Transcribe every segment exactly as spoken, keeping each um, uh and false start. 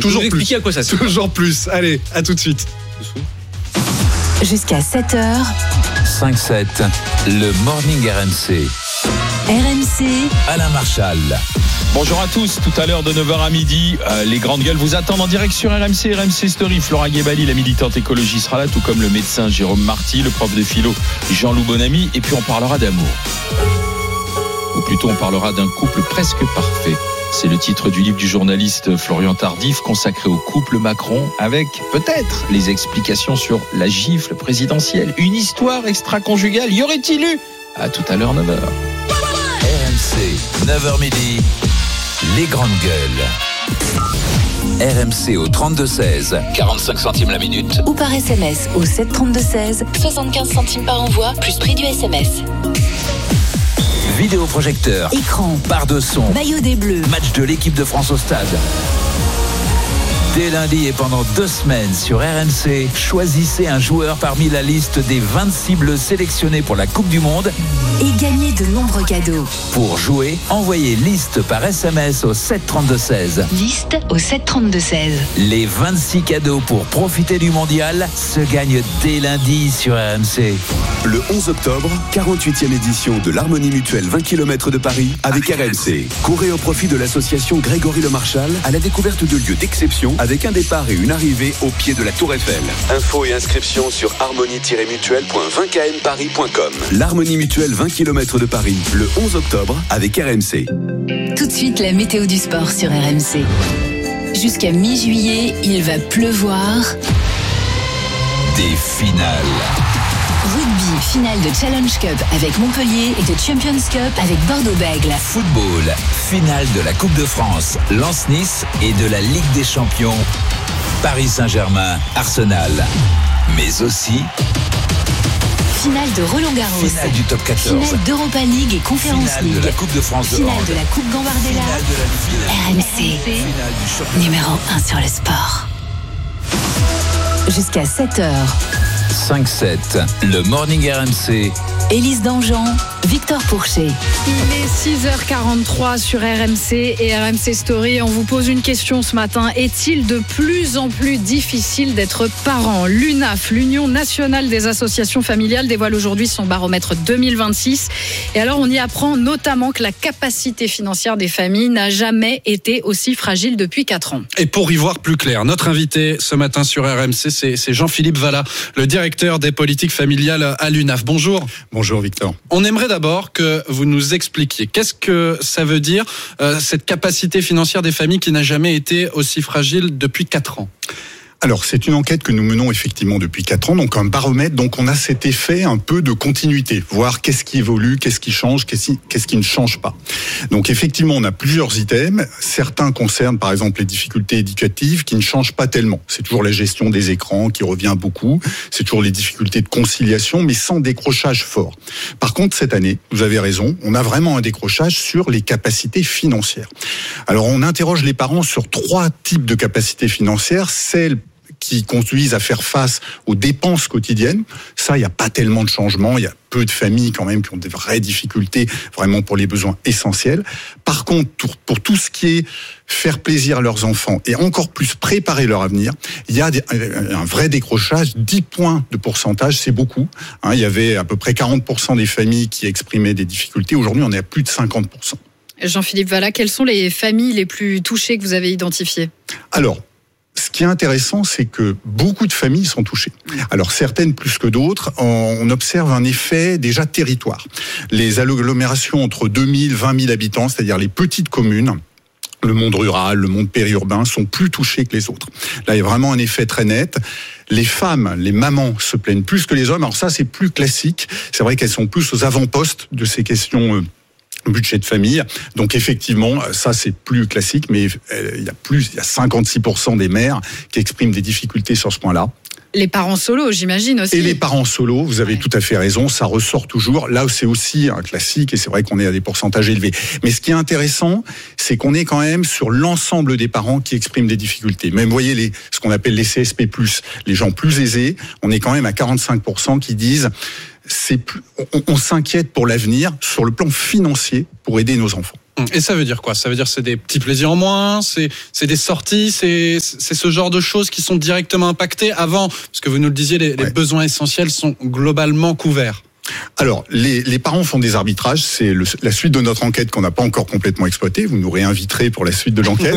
toujours vous expliquer plus. à quoi ça sert. Toujours plus. Allez, à tout de suite. Jusqu'à sept heures, cinq sept, le Morning R M C. R M C, Alain Marchal. Bonjour à tous, tout à l'heure de neuf heures à midi, euh, les grandes gueules vous attendent en direct sur R M C, R M C Story. Flora Guébali, la militante écologie, sera là, tout comme le médecin Jérôme Marty, le prof de philo Jean-Loup Bonamy, et puis on parlera d'amour. Ou plutôt on parlera d'un couple presque parfait. C'est le titre du livre du journaliste Florian Tardif consacré au couple Macron, avec peut-être les explications sur la gifle présidentielle. Une histoire extra-conjugale, y aurait-il eu ? À tout à l'heure, neuf heures. R M C, neuf heures midi, les grandes gueules. R M C au trente-deux seize, quarante-cinq centimes la minute. ou par S M S au sept trente-deux seize, soixante-quinze centimes par envoi, plus prix du S M S. Vidéoprojecteur, Écran, barre de son, maillot des Bleus, match de l'équipe de France au stade. Dès lundi et pendant deux semaines sur R M C, choisissez un joueur parmi la liste des vingt-six bleus sélectionnés pour la Coupe du Monde. et gagnez de nombreux cadeaux. Pour jouer, envoyez liste par S M S au sept trente-deux seize. Liste au sept trente-deux seize. Les vingt-six cadeaux pour profiter du mondial se gagnent dès lundi sur R M C. Le onze octobre, quarante-huitième édition de l'Harmonie Mutuelle vingt kilomètres de Paris avec R M C. Courez au profit de l'association Grégory Le Marchal à la découverte de lieux d'exception avec un départ et une arrivée au pied de la Tour Eiffel. Infos et inscriptions sur harmonie tiret mutuelle point vingt k m paris point com. L'Harmonie Mutuelle vingt kilomètres de Paris, le onze octobre avec R M C. Tout de suite, la météo du sport sur R M C. Jusqu'à mi-juillet, il va pleuvoir. Des finales. Rugby, finale de Challenge Cup avec Montpellier et de Champions Cup avec Bordeaux-Bègles. Football, finale de la Coupe de France, Lens-Nice et de la Ligue des Champions, Paris Saint-Germain, Arsenal. Mais aussi Finale de Roland-Garros. finale du top quatorze. Finale d'Europa League et Conference Finale League. de la Coupe de France de Finale hand. de la Coupe Gambardella. Finale de la finale. R M C, Finale du championnat. numéro un sur le sport. Jusqu'à sept heures, cinq sept, le Morning R M C. Élise Dangean, Victor Pourchet. Il est six heures quarante-trois sur R M C et R M C Story. On vous pose une question ce matin. Est-il de plus en plus difficile d'être parent ? L'U N A F, l'Union nationale des associations familiales, dévoile aujourd'hui son baromètre deux mille vingt-six. Et alors, on y apprend notamment que la capacité financière des familles n'a jamais été aussi fragile depuis quatre ans. Et pour y voir plus clair, notre invité ce matin sur R M C, c'est, c'est Jean-Philippe Vallat, le directeur des politiques familiales à l'U N A F. Bonjour. Bonjour Victor. On aimerait d'abord que vous nous expliquiez qu'est-ce que ça veut dire, euh, cette capacité financière des familles qui n'a jamais été aussi fragile depuis quatre ans. Alors, c'est une enquête que nous menons effectivement depuis quatre ans, donc un baromètre, donc on a cet effet un peu de continuité, voir qu'est-ce qui évolue, qu'est-ce qui change, qu'est-ce qui, qu'est-ce qui ne change pas. Donc effectivement, on a plusieurs items, certains concernent par exemple les difficultés éducatives qui ne changent pas tellement. C'est toujours la gestion des écrans qui revient beaucoup, c'est toujours les difficultés de conciliation, mais sans décrochage fort. Par contre, cette année, vous avez raison, on a vraiment un décrochage sur les capacités financières. Alors on interroge les parents sur trois types de capacités financières, celles qui conduisent à faire face aux dépenses quotidiennes. Ça, il n'y a pas tellement de changements. Il y a peu de familles quand même qui ont des vraies difficultés vraiment pour les besoins essentiels. Par contre, pour, pour tout ce qui est faire plaisir à leurs enfants et encore plus préparer leur avenir, il y a des, un vrai décrochage. dix points de pourcentage, c'est beaucoup. Hein, il y avait à peu près quarante pour cent des familles qui exprimaient des difficultés. Aujourd'hui, on est à plus de cinquante pour cent. Jean-Philippe Vallat, quelles sont les familles les plus touchées que vous avez identifiées ? Alors, ce qui est intéressant, c'est que beaucoup de familles sont touchées. Alors certaines plus que d'autres, on observe un effet déjà territoire. Les agglomérations entre deux mille, vingt mille habitants, c'est-à-dire les petites communes, le monde rural, le monde périurbain, sont plus touchés que les autres. Là, il y a vraiment un effet très net. Les femmes, les mamans se plaignent plus que les hommes. Alors ça, c'est plus classique. C'est vrai qu'elles sont plus aux avant-postes de ces questions euh, budget de famille. Donc effectivement, ça c'est plus classique, mais il y a plus, il y a cinquante-six pour cent des mères qui expriment des difficultés sur ce point-là. Les parents solos, j'imagine aussi. Et les parents solos, vous avez ouais. tout à fait raison, ça ressort toujours. Là, c'est aussi un classique et c'est vrai qu'on est à des pourcentages élevés. Mais ce qui est intéressant, c'est qu'on est quand même sur l'ensemble des parents qui expriment des difficultés. Même, vous voyez, les, ce qu'on appelle les C S P plus, les gens plus aisés, on est quand même à quarante-cinq pour cent qui disent c'est plus, on, on s'inquiète pour l'avenir sur le plan financier pour aider nos enfants. Et ça veut dire quoi? Ça veut dire que c'est des petits plaisirs en moins, c'est, c'est des sorties, c'est, c'est ce genre de choses qui sont directement impactées avant, parce que vous nous le disiez, les, ouais. les besoins essentiels sont globalement couverts. Alors, les, les parents font des arbitrages, c'est le, la suite de notre enquête qu'on n'a pas encore complètement exploitée. Vous nous réinviterez pour la suite de l'enquête.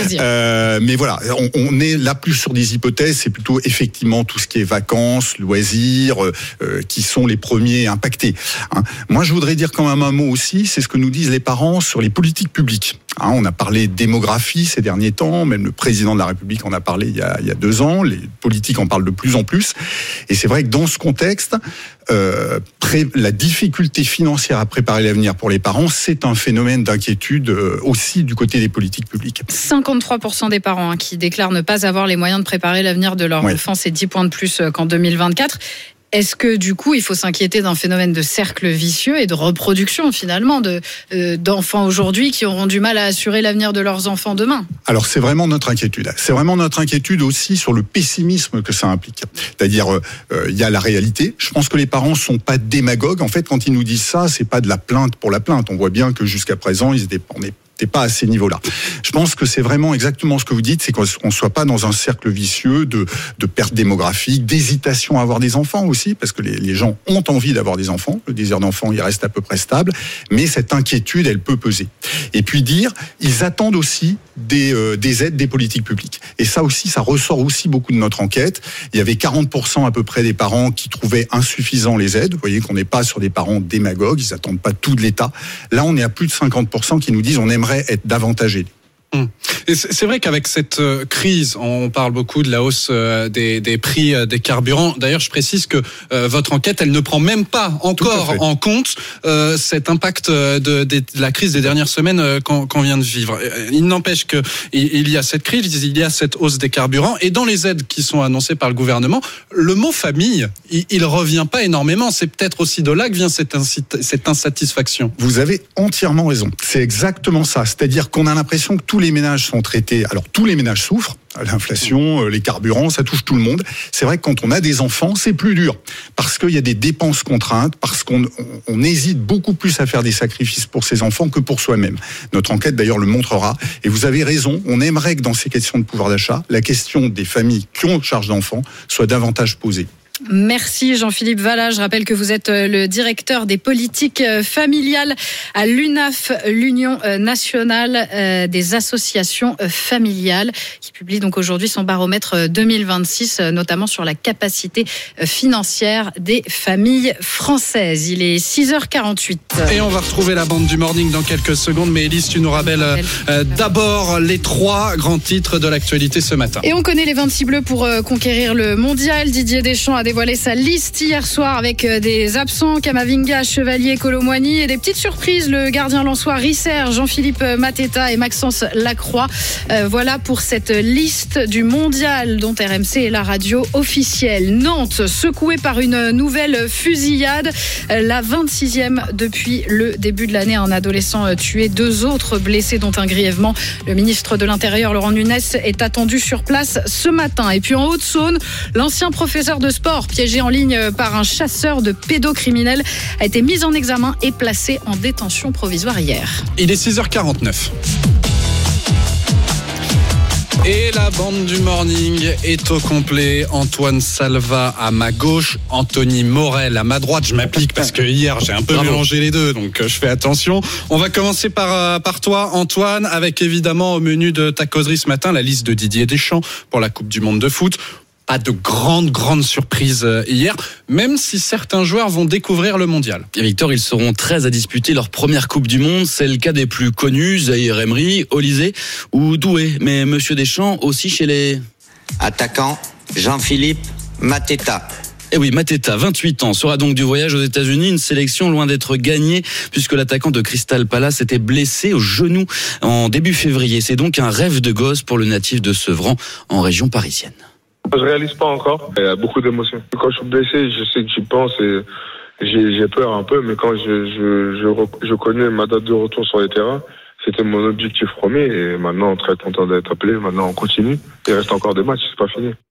euh, mais voilà, on, on est là plus sur des hypothèses, c'est plutôt effectivement tout ce qui est vacances, loisirs, euh, qui sont les premiers impactés. Hein. Moi, je voudrais dire quand même un mot aussi, c'est ce que nous disent les parents sur les politiques publiques. Hein, on a parlé de démographie ces derniers temps, même le président de la République en a parlé il y a, il y a deux ans, les politiques en parlent de plus en plus. Et c'est vrai que dans ce contexte, euh, pré- la difficulté financière à préparer l'avenir pour les parents, c'est un phénomène d'inquiétude euh, aussi du côté des politiques publiques. cinquante-trois pour cent des parents hein, qui déclarent ne pas avoir les moyens de préparer l'avenir de leur ouais. enfant, c'est dix points de plus qu'en deux mille vingt-quatre. Est-ce que du coup, il faut s'inquiéter d'un phénomène de cercle vicieux et de reproduction finalement de, euh, d'enfants aujourd'hui qui auront du mal à assurer l'avenir de leurs enfants demain? Alors c'est vraiment notre inquiétude. C'est vraiment notre inquiétude aussi sur le pessimisme que ça implique. C'est-à-dire, il euh, y a la réalité. Je pense que les parents sont pas démagogues. En fait, quand ils nous disent ça, c'est pas de la plainte pour la plainte. On voit bien que jusqu'à présent, ils étaient, on est T'es pas à ces niveaux-là. Je pense que c'est vraiment exactement ce que vous dites, c'est qu'on ne soit pas dans un cercle vicieux de, de perte démographique, d'hésitation à avoir des enfants aussi, parce que les, les gens ont envie d'avoir des enfants. Le désir d'enfant, il reste à peu près stable, mais cette inquiétude, elle peut peser. Et puis dire, ils attendent aussi des, euh, des aides des politiques publiques. Et ça aussi, ça ressort aussi beaucoup de notre enquête. Il y avait quarante pour cent à peu près des parents qui trouvaient insuffisant les aides. Vous voyez qu'on n'est pas sur des parents démagogues, ils attendent pas tout de l'État. Là, on est à plus de cinquante pour cent qui nous disent on aimerait être davantage aidés. Et c'est vrai qu'avec cette crise, on parle beaucoup de la hausse des, des prix des carburants. D'ailleurs, je précise que euh, votre enquête, elle ne prend même pas encore en compte euh, cet impact de, de, de la crise des dernières semaines euh, qu'on, qu'on vient de vivre. Il n'empêche que il y a cette crise, il y a cette hausse des carburants, et dans les aides qui sont annoncées par le gouvernement, le mot famille, il, il revient pas énormément. C'est peut-être aussi de là que vient cette, incita- cette insatisfaction. Vous avez entièrement raison. C'est exactement ça. C'est-à-dire qu'on a l'impression que tous les ménages sont traités. Alors tous les ménages souffrent, l'inflation, les carburants, ça touche tout le monde. C'est vrai que quand on a des enfants, c'est plus dur parce qu'il y a des dépenses contraintes, parce qu'on on, on hésite beaucoup plus à faire des sacrifices pour ses enfants que pour soi-même. Notre enquête d'ailleurs le montrera. Et vous avez raison, on aimerait que dans ces questions de pouvoir d'achat, la question des familles qui ont charge d'enfants soit davantage posée. Merci Jean-Philippe Vallat. Je rappelle que vous êtes le directeur des politiques familiales à l'U N A F, l'Union nationale des associations familiales, qui publie donc aujourd'hui son baromètre deux mille vingt-six, notamment sur la capacité financière des familles françaises. Il est six heures quarante-huit. Et on va retrouver la bande du morning dans quelques secondes, mais Élise, tu nous rappelles euh, d'abord les trois grands titres de l'actualité ce matin. Et on connaît les vingt-six bleus pour conquérir le mondial. Didier Deschamps a dévoilé sa liste hier soir avec des absents, Camavinga, Chevalier, Colomboigny, et des petites surprises, le gardien lensois Risser, Jean-Philippe Mateta et Maxence Lacroix. Euh, voilà pour cette liste du mondial dont R M C est la radio officielle. Nantes, secouée par une nouvelle fusillade, la vingt-sixième depuis le début de l'année. Un adolescent tué, deux autres blessés dont un grièvement. Le ministre de l'Intérieur, Laurent Nunez, est attendu sur place ce matin. Et puis en Haute-Saône, l'ancien professeur de sport piégé en ligne par un chasseur de pédocriminels a été mis en examen et placé en détention provisoire hier. Il est six heures quarante-neuf. Et la bande du morning est au complet. Antoine Salva à ma gauche, Anthony Morel à ma droite. Je m'applique parce que hier j'ai un peu Bravo. mélangé les deux, donc je fais attention. On va commencer par, par toi, Antoine, avec évidemment au menu de ta causerie ce matin la liste de Didier Deschamps pour la Coupe du Monde de foot. Pas de grande, grande surprise hier, même si certains joueurs vont découvrir le mondial. Et Victor, ils seront treize à disputer leur première Coupe du Monde. C'est le cas des plus connus, Zahir Emery, Olysée ou Doué. Mais Monsieur Deschamps aussi chez les... Attaquant, Jean-Philippe Mateta. Et oui, Mateta, vingt-huit ans, sera donc du voyage aux États-Unis, une sélection loin d'être gagnée puisque l'attaquant de Crystal Palace était blessé au genou en début février. C'est donc un rêve de gosse pour le natif de Sevran en région parisienne. Je réalise pas encore. Il y a beaucoup d'émotions. Quand je suis blessé, je sais que j'y pense et j'ai, j'ai peur un peu, mais quand je, je, je, je connais ma date de retour sur les terrains, c'était mon objectif premier et maintenant, très content d'être appelé. Maintenant, on continue. Il reste encore des matchs, c'est pas fini.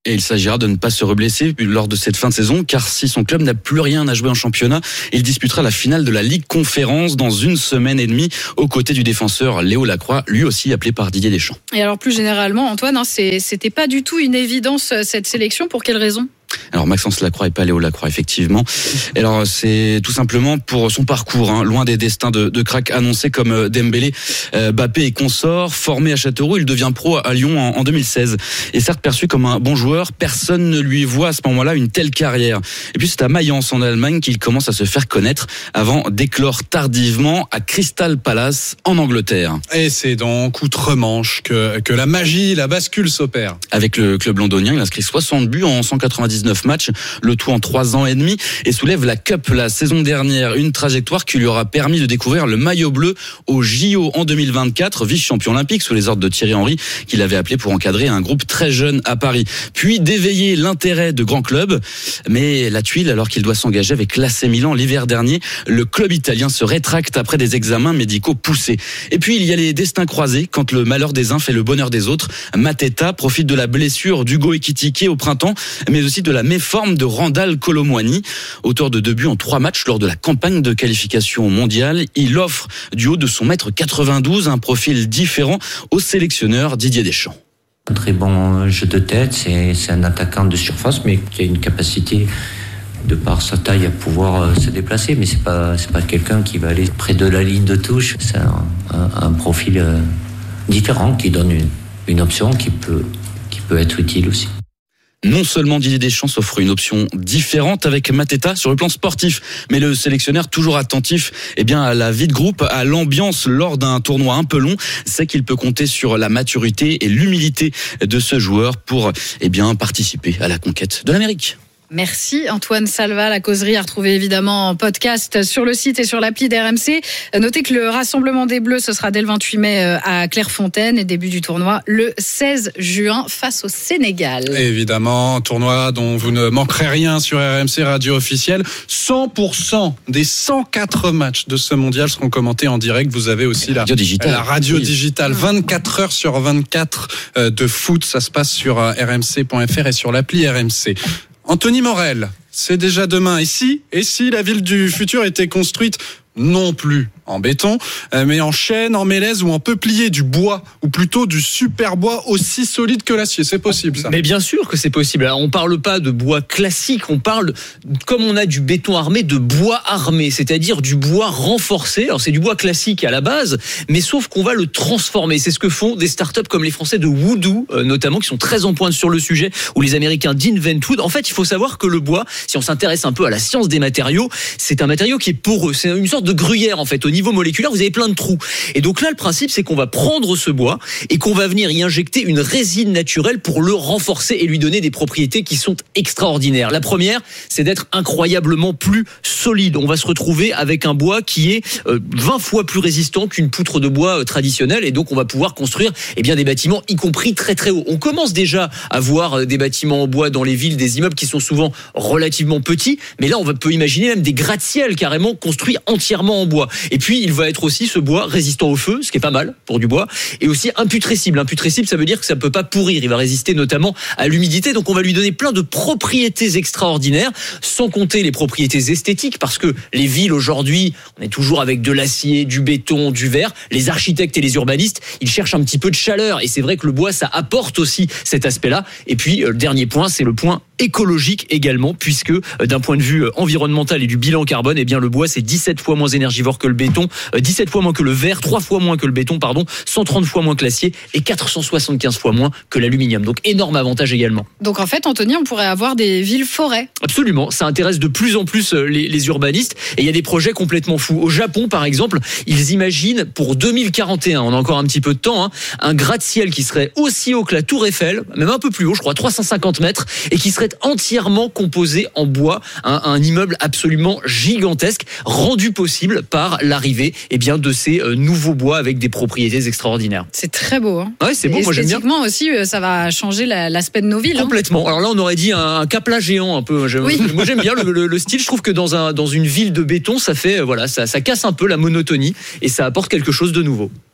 Et il s'agira de ne pas se reblesser lors de cette fin de saison, car si son club n'a plus rien à jouer en championnat, il disputera la finale de la Ligue Conférence dans une semaine et demie, aux côtés du défenseur Léo Lacroix, lui aussi appelé par Didier Deschamps. Et alors plus généralement, Antoine, hein, c'est, c'était pas du tout une évidence cette sélection. Pour quelle raison ? Alors Maxence Lacroix et pas Léo Lacroix, effectivement. Et alors c'est tout simplement pour son parcours, hein, loin des destins de, de cracks annoncés comme Dembélé, euh, Mbappé et consorts. Formé à Châteauroux, il devient pro à Lyon en, en deux mille seize. Et certes perçu comme un bon joueur, personne ne lui voit à ce moment-là une telle carrière. Et puis c'est à Mayence en Allemagne qu'il commence à se faire connaître avant d'éclore tardivement à Crystal Palace en Angleterre. Et c'est donc outre-Manche que, que la magie, la bascule s'opère. Avec le club londonien, il inscrit soixante buts en cent quatre-vingt-dix-neuf matchs, le tout en trois ans et demi, et soulève la Cup la saison dernière, une trajectoire qui lui aura permis de découvrir le maillot bleu au J O en deux mille vingt-quatre, vice-champion olympique sous les ordres de Thierry Henry, qu'il avait appelé pour encadrer un groupe très jeune à Paris. Puis d'éveiller l'intérêt de grands clubs, mais la tuile alors qu'il doit s'engager avec l'A C Milan l'hiver dernier, le club italien se rétracte après des examens médicaux poussés. Et puis il y a les destins croisés, quand le malheur des uns fait le bonheur des autres. Mateta profite de la blessure d'Hugo Ekitike au printemps, mais aussi de la méforme de Randal Kolo Muani. Auteur de deux buts en trois matchs lors de la campagne de qualification mondiale, il offre du haut de son mètre quatre-vingt-douze un profil différent au sélectionneur Didier Deschamps. Un très bon jeu de tête, c'est, c'est un attaquant de surface, mais qui a une capacité, de par sa taille, à pouvoir se déplacer. Mais c'est pas, c'est pas quelqu'un qui va aller près de la ligne de touche. C'est un, un, un profil différent qui donne une, une option qui peut, qui peut être utile aussi. Non seulement Didier Deschamps s'offre une option différente avec Mateta sur le plan sportif, mais le sélectionneur, toujours attentif eh bien, à la vie de groupe, à l'ambiance lors d'un tournoi un peu long, sait qu'il peut compter sur la maturité et l'humilité de ce joueur pour eh bien, participer à la conquête de l'Amérique. Merci Antoine Salva. La causerie à retrouver évidemment en podcast sur le site et sur l'appli d'R M C. Notez que le rassemblement des Bleus, ce sera dès le vingt-huit mai à Clairefontaine et début du tournoi le seize juin face au Sénégal. Évidemment, tournoi dont vous ne manquerez rien sur R M C Radio officielle. cent pour cent des cent quatre matchs de ce mondial seront commentés en direct. Vous avez aussi la radio digitale, la radio digitale vingt-quatre heures sur vingt-quatre de foot. Ça se passe sur r m c point f r et sur l'appli R M C. Anthony Morel, c'est déjà demain. Et si, et si la ville du futur était construite non plus en béton, mais en chêne, en mélèze ou en peuplier, du bois, ou plutôt du super bois aussi solide que l'acier. C'est possible, ça. Mais bien sûr que c'est possible. Alors, on parle pas de bois classique, on parle, comme on a du béton armé, de bois armé, c'est-à-dire du bois renforcé. Alors, c'est du bois classique à la base, mais sauf qu'on va le transformer. C'est ce que font des startups comme les Français de Woodoo, euh, notamment, qui sont très en pointe sur le sujet, ou les Américains d'Inventwood. En fait, il faut savoir que le bois, si on s'intéresse un peu à la science des matériaux, c'est un matériau qui est poreux. C'est une sorte de gruyère, en fait. Au niveau moléculaire, vous avez plein de trous. Et donc là, le principe, c'est qu'on va prendre ce bois et qu'on va venir y injecter une résine naturelle pour le renforcer et lui donner des propriétés qui sont extraordinaires. La première, c'est d'être incroyablement plus solide. On va se retrouver avec un bois qui est vingt fois plus résistant qu'une poutre de bois traditionnelle, et donc on va pouvoir construire eh bien, des bâtiments, y compris très très hauts. On commence déjà à voir des bâtiments en bois dans les villes, des immeubles qui sont souvent relativement petits, mais là, on peut imaginer même des gratte-ciels carrément construits entièrement en bois. Et puis, il va être aussi ce bois résistant au feu, ce qui est pas mal pour du bois, et aussi imputrescible. Imputrescible, ça veut dire que ça peut pas pourrir. Il va résister notamment à l'humidité, donc on va lui donner plein de propriétés extraordinaires, sans compter les propriétés esthétiques, parce que les villes aujourd'hui, on est toujours avec de l'acier, du béton, du verre. Les architectes et les urbanistes, ils cherchent un petit peu de chaleur, et c'est vrai que le bois, ça apporte aussi cet aspect-là. Et puis, le dernier point, c'est le point écologique également, puisque d'un point de vue environnemental et du bilan carbone, eh bien le bois c'est dix-sept fois moins énergivore que le béton, dix-sept fois moins que le verre, trois fois moins que le béton, pardon, cent trente fois moins que l'acier et quatre cent soixante-quinze fois moins que l'aluminium. Donc énorme avantage également. Donc en fait, Anthony, on pourrait avoir des villes-forêts. Absolument, ça intéresse de plus en plus les, les urbanistes, et il y a des projets complètement fous. Au Japon, par exemple, ils imaginent pour deux mille quarante et un, on a encore un petit peu de temps, hein, un gratte-ciel qui serait aussi haut que la Tour Eiffel, même un peu plus haut, je crois, trois cent cinquante mètres, et qui serait entièrement composé en bois, un, un immeuble absolument gigantesque, rendu possible par l'arrivée eh bien, de ces euh, nouveaux bois avec des propriétés extraordinaires. C'est très beau. Hein. Ouais, c'est beau, moi j'aime bien. Esthétiquement aussi, ça va changer la, l'aspect de nos villes. Complètement. Hein. Alors là, on aurait dit un, un capla géant un peu. Oui. Moi j'aime bien le, le, le style. Je trouve que dans, un, dans une ville de béton, ça fait voilà, ça, ça casse un peu la monotonie et ça apporte quelque chose de nouveau.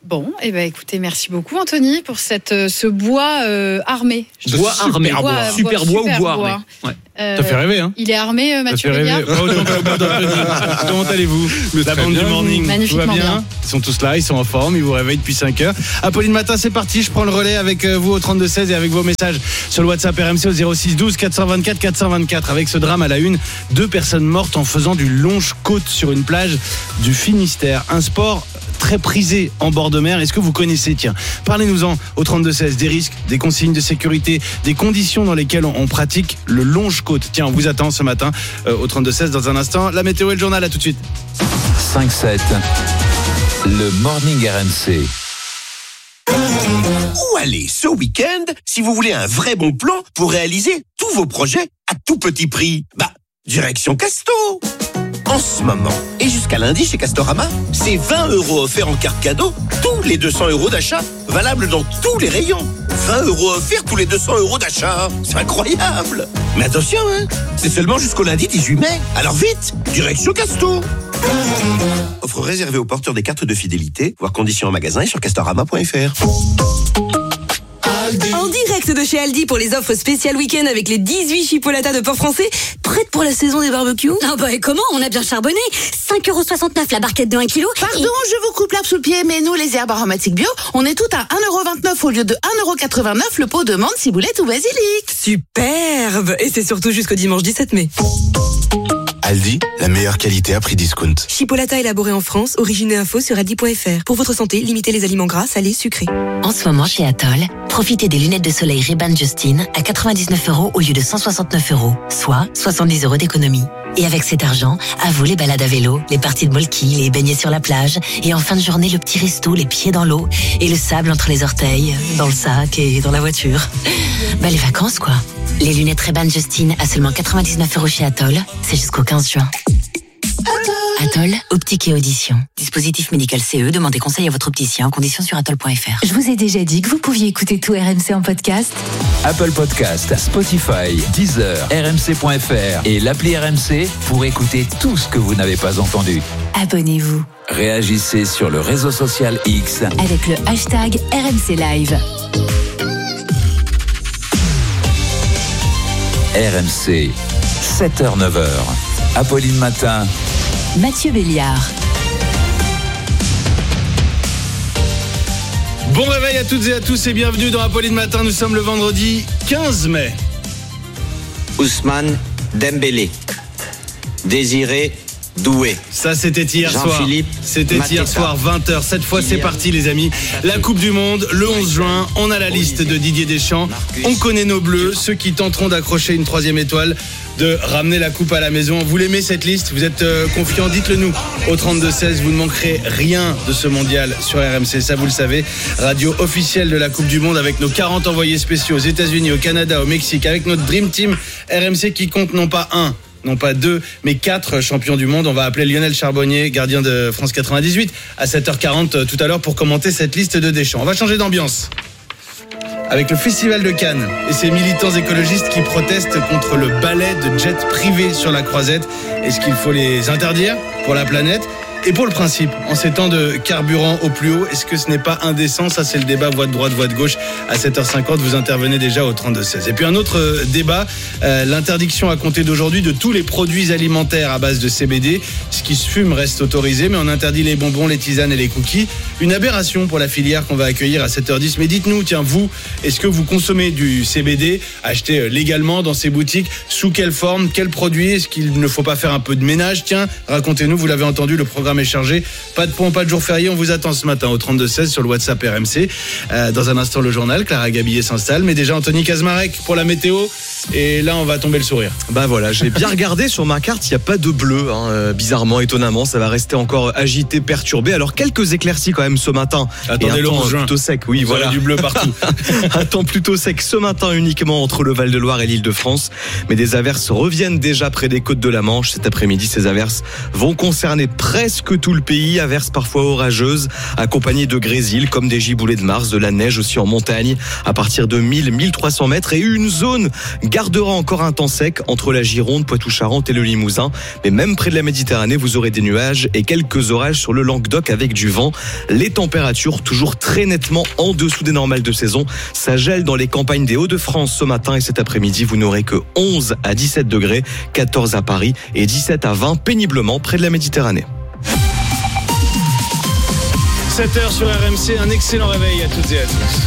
Bon, et eh ben écoutez, merci beaucoup Anthony pour cette ce bois euh, armé. Bois armé, bois, bois, super bois, bois ou bois armé. Ouais. Euh, ça fait rêver, hein. Il est armé, euh, Mathieu Béliard. Comment allez-vous? La bande du morning, tout va bien, bien. Ils sont tous là, ils sont en forme, ils vous réveillent depuis cinq heures. Apolline Matin, c'est parti. Je prends le relais avec vous au trente-deux seize et avec vos messages sur le WhatsApp R M C au zéro six douze quatre cent vingt-quatre quatre cent vingt-quatre. Avec ce drame à la une, deux personnes mortes en faisant du longe-côte sur une plage du Finistère. Un sport très prisé en bord de mer. Est-ce que vous connaissez? Tiens, parlez-nous-en au trente-deux seize, des risques, des consignes de sécurité, des conditions dans lesquelles on, on pratique le longe-côte. Tiens, on vous attend ce matin euh, au trente-deux seize dans un instant. La météo et le journal, à tout de suite. cinq sept, le Morning R M C. Où aller ce week-end si vous voulez un vrai bon plan pour réaliser tous vos projets à tout petit prix? Bah, direction Casto. En ce moment, et jusqu'à lundi chez Castorama, c'est vingt euros offerts en carte cadeau tous les deux cents euros d'achat, valable dans tous les rayons. vingt euros offerts tous les deux cents euros d'achat, c'est incroyable. Mais attention, hein, c'est seulement jusqu'au lundi dix-huit mai. Alors vite, direction Casto. Offre réservée aux porteurs des cartes de fidélité, voir conditions en magasin et sur castorama point f r. En direct de chez Aldi pour les offres spéciales week-end avec les dix-huit chipolatas de porc français, prêtes pour la saison des barbecues. Ah bah et comment? On a bien charbonné. cinq euros soixante-neuf la barquette de un kilo. Pardon, et... je vous coupe l'herbe sous le pied, mais nous les herbes aromatiques bio, on est tout à un euro vingt-neuf au lieu de un euro quatre-vingt-neuf le pot de menthe, ciboulette ou basilic. Superbe. Et c'est surtout jusqu'au dimanche dix-sept mai. Aldi, la meilleure qualité à prix discount. Chipolata élaboré en France, origine et info sur aldi point f r. Pour votre santé, limitez les aliments gras, salés, sucrés. En ce moment, chez Atoll, profitez des lunettes de soleil Ray-Ban Justine à quatre-vingt-dix-neuf euros au lieu de cent soixante-neuf euros, soit soixante-dix euros d'économie. Et avec cet argent, à vous les balades à vélo, les parties de molki, les baignets sur la plage, et en fin de journée, le petit resto, les pieds dans l'eau, et le sable entre les orteils, dans le sac et dans la voiture. Bah les vacances quoi. Les lunettes Ray-Ban Justine à seulement quatre-vingt-dix-neuf euros chez Atoll, c'est jusqu'au quinze juin. Atoll, optique et audition. Dispositif médical C E, demandez conseil à votre opticien en conditions sur atoll point f r. Je vous ai déjà dit que vous pouviez écouter tout R M C en podcast. Apple Podcast, Spotify, Deezer, R M C point f r et l'appli R M C pour écouter tout ce que vous n'avez pas entendu. Abonnez-vous. Réagissez sur le réseau social X avec le hashtag R M C Live. R M C, sept heures neuf heures. Apolline Matin, Mathieu Béliard. Bon réveil à toutes et à tous et bienvenue dans Apolline Matin. Nous sommes le vendredi quinze mai. Ousmane Dembélé, Désiré Doué. Ça c'était hier soir. C'était Mateta. hier soir vingt heures. Cette fois c'est parti les amis. La Coupe du Monde le onze juin. On a la liste de Didier Deschamps. On connaît nos bleus, ceux qui tenteront d'accrocher une troisième étoile, de ramener la coupe à la maison. Vous l'aimez cette liste? Vous êtes euh, confiants? Dites-le nous au trente-deux seize. Vous ne manquerez rien de ce mondial sur R M C, ça vous le savez. Radio officielle de la Coupe du Monde avec nos quarante envoyés spéciaux aux États-Unis, au Canada, au Mexique, avec notre Dream Team R M C qui compte non pas un, non pas deux, mais quatre champions du monde. On va appeler Lionel Charbonnier, gardien de France quatre-vingt-dix-huit, à sept heures quarante tout à l'heure pour commenter cette liste de Deschamps. On va changer d'ambiance avec le Festival de Cannes et ses militants écologistes qui protestent contre le balai de jets privés sur la Croisette. Est-ce qu'il faut les interdire pour la planète et pour le principe? En ces temps de carburant au plus haut, est-ce que ce n'est pas indécent? Ça, c'est le débat voix de droite, voix de gauche. À sept heures cinquante, vous intervenez déjà au trente-deux seize. Et puis un autre euh, débat, euh, l'interdiction à compter d'aujourd'hui de tous les produits alimentaires à base de C B D. Ce qui se fume reste autorisé, mais on interdit les bonbons, les tisanes et les cookies. Une aberration pour la filière qu'on va accueillir à sept heures dix. Mais dites-nous, tiens, vous, est-ce que vous consommez du C B D acheté légalement dans ces boutiques? Sous quelle forme? Quel produit? Est-ce qu'il ne faut pas faire un peu de ménage? Tiens, racontez-nous, vous l'avez entendu, le programme est chargé. Pas de pont, pas de jour férié. On vous attend ce matin au trente-deux seize sur le WhatsApp R M C. Euh, dans un instant, le journal. Clara Gabillet s'installe. Mais déjà, Anthony Kazmarek pour la météo. Et là, on va tomber le sourire. Bah voilà, j'ai bien regardé sur ma carte. Il n'y a pas de bleu. Hein. Euh, bizarrement, étonnamment, ça va rester encore agité, perturbé. Alors, quelques éclaircies quand même ce matin. Attendez, le onze juin. Plutôt sec. Oui, vous voilà. Du bleu partout. Un temps plutôt sec ce matin uniquement entre le Val-de-Loire et l'Île-de-France. Mais des averses reviennent déjà près des côtes de la Manche. Cet après-midi, ces averses vont concerner presque tout le pays. Averses parfois orageuses, accompagnées de grésil, comme des giboulées de Mars, de la neige aussi en montagne, à partir de mille à mille trois cents mètres, et une zone gardera encore un temps sec entre la Gironde, Poitou-Charentes et le Limousin. Mais même près de la Méditerranée, vous aurez des nuages et quelques orages sur le Languedoc avec du vent. Les températures toujours très nettement en dessous des normales de saison. Ça gèle dans les campagnes des Hauts-de-France ce matin et cet après-midi. Vous n'aurez que onze à dix-sept degrés, quatorze à Paris et dix-sept à vingt péniblement près de la Méditerranée. sept heures sur R M C, un excellent réveil à toutes et à tous.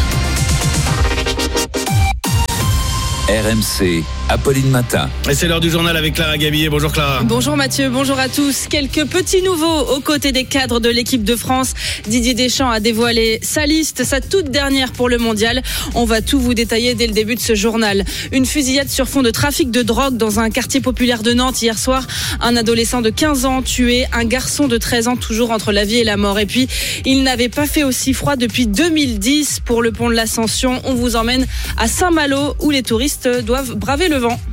R M C, Apolline Matin. Et c'est l'heure du journal avec Clara Gabillet. Bonjour Clara. Bonjour Mathieu, bonjour à tous. Quelques petits nouveaux aux côtés des cadres de l'équipe de France. Didier Deschamps a dévoilé sa liste, sa toute dernière pour le mondial. On va tout vous détailler dès le début de ce journal. Une fusillade sur fond de trafic de drogue dans un quartier populaire de Nantes hier soir. Un adolescent de quinze ans tué, un garçon de treize ans toujours entre la vie et la mort. Et puis, il n'avait pas fait aussi froid depuis deux mille dix pour le pont de l'Ascension. On vous emmène à Saint-Malo où les touristes doivent braver le vent.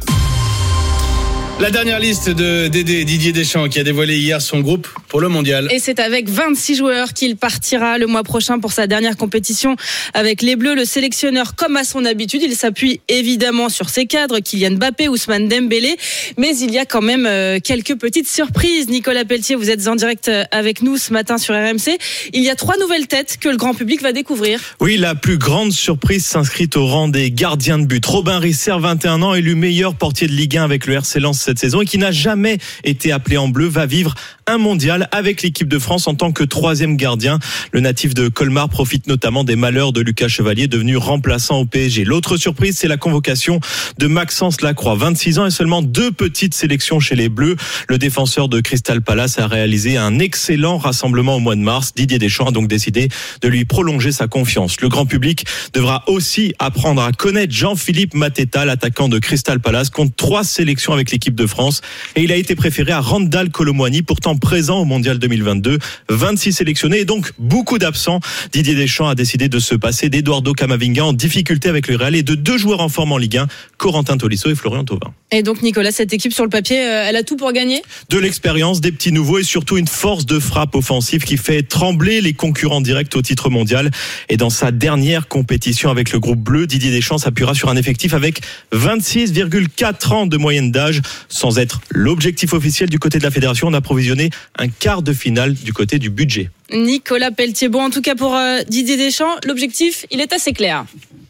La dernière liste de Dédé, Didier Deschamps, qui a dévoilé hier son groupe pour le mondial. Et c'est avec vingt-six joueurs qu'il partira le mois prochain pour sa dernière compétition avec les Bleus. Le sélectionneur, comme à son habitude, il s'appuie évidemment sur ses cadres, Kylian Mbappé, Ousmane Dembélé. Mais il y a quand même quelques petites surprises. Nicolas Pelletier, vous êtes en direct avec nous ce matin sur R M C. Il y a trois nouvelles têtes que le grand public va découvrir. Oui, la plus grande surprise s'inscrit au rang des gardiens de but. Robin Risser, vingt et un ans, élu meilleur portier de Ligue un avec le R C Lens cette saison et qui n'a jamais été appelé en bleu, va vivre un mondial avec l'équipe de France en tant que troisième gardien. Le natif de Colmar profite notamment des malheurs de Lucas Chevalier, devenu remplaçant au P S G. L'autre surprise, c'est la convocation de Maxence Lacroix, vingt-six ans et seulement deux petites sélections chez les Bleus. Le défenseur de Crystal Palace a réalisé un excellent rassemblement au mois de mars. Didier Deschamps a donc décidé de lui prolonger sa confiance. Le grand public devra aussi apprendre à connaître Jean-Philippe Mateta, l'attaquant de Crystal Palace, compte trois sélections avec l'équipe de France. Et il a été préféré à Randal Kolo Muani, pourtant présent au Mondial deux mille vingt-deux. vingt-six sélectionnés et donc beaucoup d'absents. Didier Deschamps a décidé de se passer d'Eduardo Camavinga en difficulté avec le Real et de deux joueurs en forme en Ligue un, Corentin Tolisso et Florian Thauvin. Et donc Nicolas, cette équipe sur le papier, elle a tout pour gagner ? De l'expérience, des petits nouveaux et surtout une force de frappe offensive qui fait trembler les concurrents directs au titre mondial. Et dans sa dernière compétition avec le groupe bleu, Didier Deschamps s'appuiera sur un effectif avec vingt-six virgule quatre ans de moyenne d'âge. Sans être l'objectif officiel du côté de la fédération, on a provisionné un quart de finale du côté du budget. Nicolas Pelletier, bon en tout cas pour euh, Didier Deschamps, l'objectif, il est assez clair.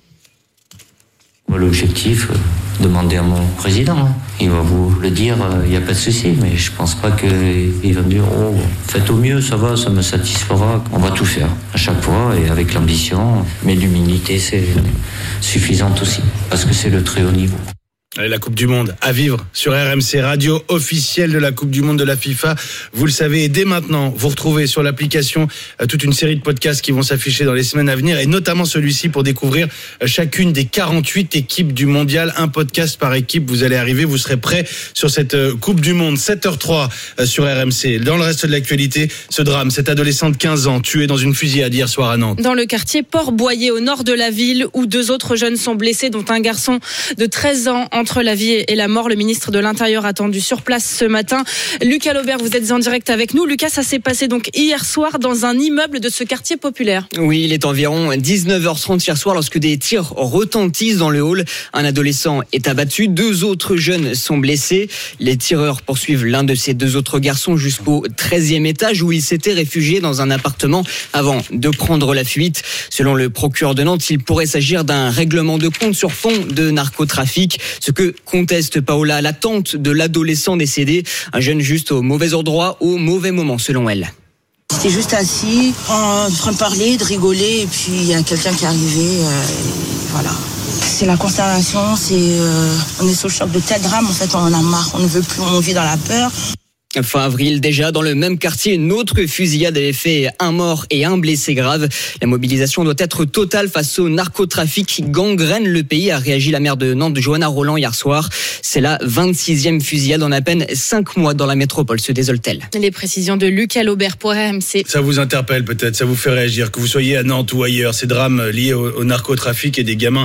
L'objectif, euh, demandez à mon président, hein. Il va vous le dire, il euh, n'y a pas de souci, mais je pense pas qu'il va me dire oh, faites au mieux, ça va, ça me satisfera. On va tout faire à chaque fois et avec l'ambition, mais l'humilité c'est suffisante aussi, parce que c'est le très haut niveau. Allez, la Coupe du Monde à vivre sur R M C, radio officielle de la Coupe du Monde de la FIFA. Vous le savez, et dès maintenant, vous retrouvez sur l'application toute une série de podcasts qui vont s'afficher dans les semaines à venir, et notamment celui-ci pour découvrir chacune des quarante-huit équipes du mondial. Un podcast par équipe, vous allez arriver, vous serez prêts sur cette Coupe du Monde. sept heures trois sur R M C. Dans le reste de l'actualité, ce drame, cet adolescent de quinze ans tué dans une fusillade hier soir à Nantes. Dans le quartier Port-Boyer, au nord de la ville, où deux autres jeunes sont blessés, dont un garçon de treize ans. Entre la vie et la mort, le ministre de l'Intérieur attendu sur place ce matin. Lucas Laubert, vous êtes en direct avec nous. Lucas, ça s'est passé donc hier soir dans un immeuble de ce quartier populaire. Oui, il est environ dix-neuf heures trente hier soir lorsque des tirs retentissent dans le hall. Un adolescent est abattu, deux autres jeunes sont blessés. Les tireurs poursuivent l'un de ces deux autres garçons jusqu'au treizième étage où il s'était réfugié dans un appartement avant de prendre la fuite. Selon le procureur de Nantes, il pourrait s'agir d'un règlement de compte sur fond de narcotrafic. Ce que conteste Paola, l'attente de l'adolescent décédé, un jeune juste au mauvais endroit, au mauvais moment selon elle. J'étais juste assis, en train de parler, de rigoler, et puis il y a quelqu'un qui est arrivé, euh, voilà. C'est la consternation, c'est, euh, on est sous le choc de tel drame, en fait on en a marre, on ne veut plus, on vit dans la peur. Fin avril, déjà dans le même quartier, une autre fusillade avait fait un mort et un blessé grave. La mobilisation doit être totale face au narcotrafic qui gangrène le pays, a réagi la maire de Nantes, Johanna Roland, hier soir. C'est la vingt-sixième fusillade en à peine cinq mois dans la métropole, se désole-t-elle. Les précisions de Lucas Laubert pour R M C. Ça vous interpelle peut-être, ça vous fait réagir, que vous soyez à Nantes ou ailleurs, ces drames liés au, au narcotrafic et des gamins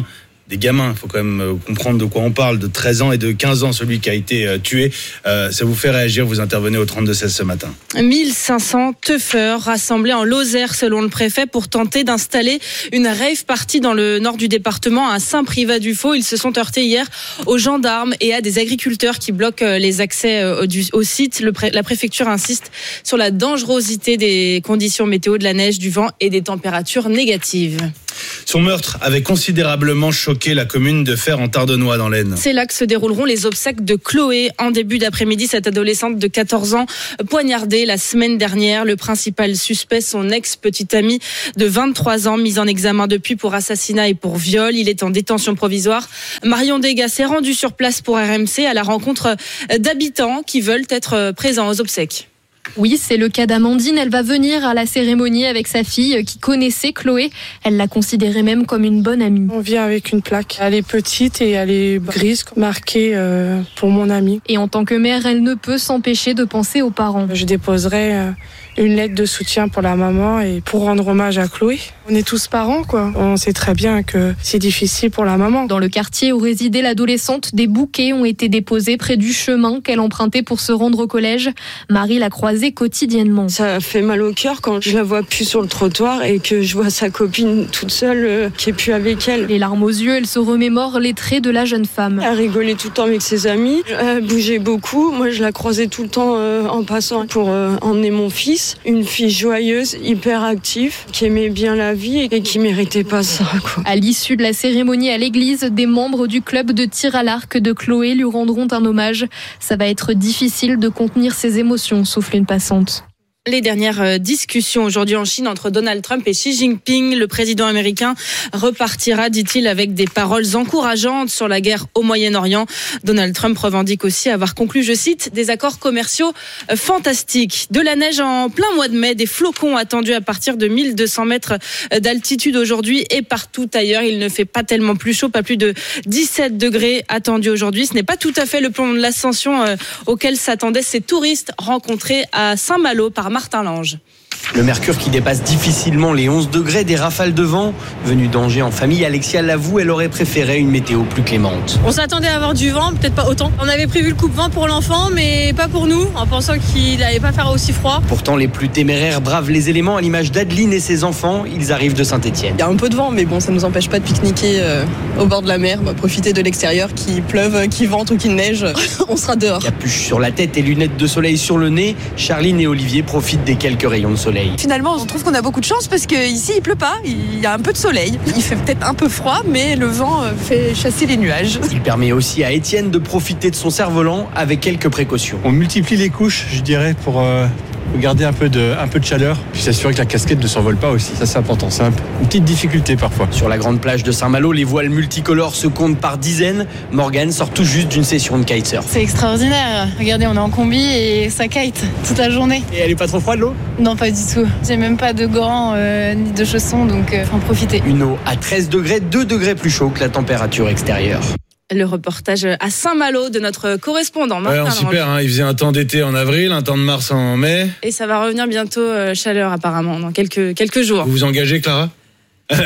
des gamins. Il faut quand même comprendre de quoi on parle, de treize ans et de quinze ans, celui qui a été tué. Euh, ça vous fait réagir, vous intervenez au trente-deux seize ce matin. mille cinq cents teufeurs rassemblés en Lozère, selon le préfet, pour tenter d'installer une rave party dans le nord du département, à Saint-Privat-du-Faux. Ils se sont heurtés hier aux gendarmes et à des agriculteurs qui bloquent les accès au site. Le pré- la préfecture insiste sur la dangerosité des conditions météo, de la neige, du vent et des températures négatives. Son meurtre avait considérablement choqué la commune de Fère en Tardenois dans l'Aisne. C'est là que se dérouleront les obsèques de Chloé. En début d'après-midi, cette adolescente de quatorze ans poignardée la semaine dernière. Le principal suspect, son ex-petite amie de vingt-trois ans, mise en examen depuis pour assassinat et pour viol. Il est en détention provisoire. Marion Degas s'est rendue sur place pour R M C à la rencontre d'habitants qui veulent être présents aux obsèques. Oui, c'est le cas d'Amandine. Elle va venir à la cérémonie avec sa fille qui connaissait Chloé. Elle la considérait même comme une bonne amie. On vient avec une plaque. Elle est petite et elle est grise, marquée euh, pour mon amie. Et en tant que mère, elle ne peut s'empêcher de penser aux parents. Je déposerai euh, une lettre de soutien pour la maman et pour rendre hommage à Chloé. On est tous parents, quoi. On sait très bien que c'est difficile pour la maman. Dans le quartier où résidait l'adolescente, des bouquets ont été déposés près du chemin qu'elle empruntait pour se rendre au collège. Marie l'a croisée quotidiennement. Ça fait mal au cœur quand je la vois plus sur le trottoir et que je vois sa copine toute seule euh, qui est plus avec elle. Les larmes aux yeux, elle se remémore les traits de la jeune femme. Elle rigolait tout le temps avec ses amis, elle bougeait beaucoup. Moi, je la croisais tout le temps euh, en passant pour euh, emmener mon fils. Une fille joyeuse, hyper active, qui aimait bien la vie et qui méritait pas ça, quoi. À l'issue de la cérémonie à l'église, des membres du club de tir à l'arc de Chloé lui rendront un hommage. Ça va être difficile de contenir ses émotions, souffle une passante. Les dernières discussions aujourd'hui en Chine entre Donald Trump et Xi Jinping. Le président américain repartira, dit-il, avec des paroles encourageantes sur la guerre au Moyen-Orient. Donald Trump revendique aussi avoir conclu, je cite, des accords commerciaux fantastiques. De la neige en plein mois de mai, des flocons attendus à partir de mille deux cents mètres d'altitude aujourd'hui et partout ailleurs. Il ne fait pas tellement plus chaud, pas plus de dix-sept degrés attendus aujourd'hui. Ce n'est pas tout à fait le plan de l'ascension auquel s'attendaient ces touristes rencontrés à Saint-Malo par Martin Lange. Le mercure qui dépasse difficilement les onze degrés, des rafales de vent. Venue d'Angers en famille, Alexia l'avoue, elle aurait préféré une météo plus clémente. On s'attendait à avoir du vent, peut-être pas autant. On avait prévu le coupe-vent pour l'enfant, mais pas pour nous, en pensant qu'il n'allait pas faire aussi froid. Pourtant, les plus téméraires bravent les éléments, à l'image d'Adeline et ses enfants. Ils arrivent de Saint-Étienne. Il y a un peu de vent, mais bon, ça ne nous empêche pas de pique-niquer euh, au bord de la mer, bah, profiter de l'extérieur, qu'il pleuve, qu'il vente ou qu'il neige. On sera dehors. Capuche sur la tête et lunettes de soleil sur le nez, Charline et Olivier profitent des quelques rayons de soleil. Finalement, on trouve qu'on a beaucoup de chance parce qu'ici, il pleut pas, il y a un peu de soleil. Il fait peut-être un peu froid, mais le vent fait chasser les nuages. Il permet aussi à Étienne de profiter de son cerf-volant avec quelques précautions. On multiplie les couches, je dirais, pour euh, garder un peu, de, un peu de chaleur, puis s'assurer que la casquette ne s'envole pas aussi. Ça, c'est important. C'est un, une petite difficulté parfois. Sur la grande plage de Saint-Malo, les voiles multicolores se comptent par dizaines. Morgane sort tout juste d'une session de kitesurf. C'est extraordinaire. Regardez, on est en combi et ça kite toute la journée. Et elle est pas trop froide, l'eau ? Non, pas du tout. J'ai même pas de gants euh, ni de chaussons, donc euh, faut en profiter. Une eau à treize degrés, deux degrés plus chaud que la température extérieure. Le reportage à Saint-Malo de notre correspondant Martin. Ouais, super, hein, il faisait un temps d'été en avril, un temps de mars en mai. Et ça va revenir bientôt, euh, chaleur apparemment, dans quelques, quelques jours. Vous vous engagez, Clara ? euh,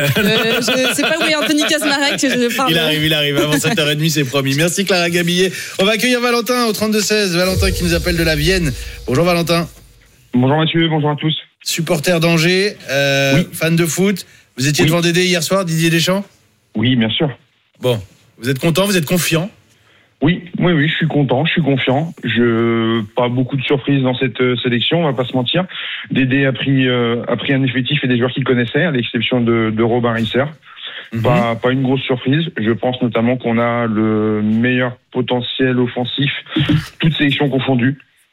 Je sais pas où est Anthony Kasmarek. Je parle. Il arrive, il arrive. Avant sept heures trente, c'est promis. Merci Clara Gabillet. On va accueillir Valentin au trente-deux seize. Valentin qui nous appelle de la Vienne. Bonjour Valentin. Bonjour Mathieu, bonjour à tous. Supporter d'Angers, euh, oui. Fan de foot. Vous étiez oui. devant Dédé hier soir, Didier Deschamps ? Oui, bien sûr. Bon, vous êtes content, vous êtes confiant ? Oui, oui, oui, je suis content, je suis confiant. Je pas beaucoup de surprises dans cette euh, sélection, on va pas se mentir. Dédé a pris euh, a pris un effectif et des joueurs qu'il connaissait, à l'exception de, de Robin Risser. Mm-hmm. Pas pas une grosse surprise. Je pense notamment qu'on a le meilleur potentiel offensif, toutes sélections confondues.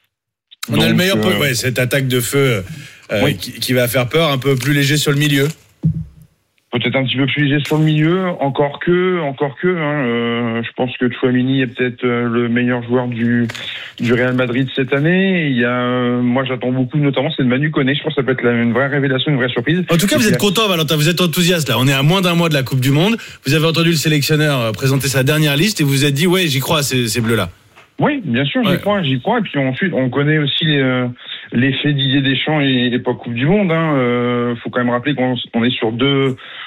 On Donc, a le meilleur, euh... ouais, cette attaque de feu euh, oui. qui, qui va faire peur, un peu plus léger sur le milieu. Peut-être un petit peu plus léger sur le milieu, encore que, encore que. Hein, euh, je pense que Tchouaméni est peut-être euh, le meilleur joueur du du Real Madrid cette année. Il y a, euh, moi, j'attends beaucoup, notamment, c'est de Manu Koné. Je pense que ça peut être la, une vraie révélation, une vraie surprise. En tout cas, vous êtes content, Valentin. Vous êtes enthousiaste là. On est à moins d'un mois de la Coupe du Monde. Vous avez entendu le sélectionneur présenter sa dernière liste et vous vous êtes dit, ouais, j'y crois, ces, ces bleus là. Oui, bien sûr, j'y ouais. crois, j'y crois. Et puis ensuite, on connaît aussi les, euh, l'effet Didier Deschamps et l'époque Coupe du Monde. Hein. Euh, faut quand même rappeler qu'on on est sur deux